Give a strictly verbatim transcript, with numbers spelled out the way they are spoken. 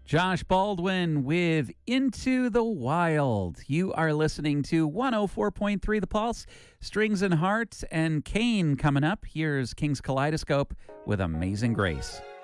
Josh Baldwin with Into the Wild. You are listening to one oh four point three The Pulse, Strings and Hearts, and Kane coming up. Here's King's Kaleidoscope with Amazing Grace.